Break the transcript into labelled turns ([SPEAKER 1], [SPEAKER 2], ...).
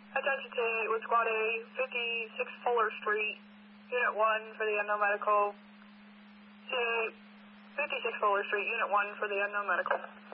[SPEAKER 1] Attention to with Squad A, 56 Fuller Street, Unit 1 for the unknown medical. 56 Fuller Street, Unit 1 for the unknown medical.